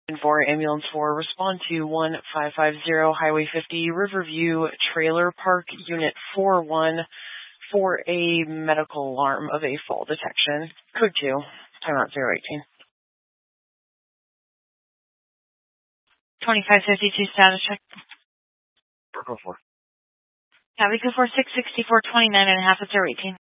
4 Ambulance 4, respond to 1550 Highway 50, Riverview Trailer Park, Unit 41, for a medical alarm of a fall detection. Code 2, timeout 018. 2552 status check. Go for. Copy, code 4664, 29 and a half at 018.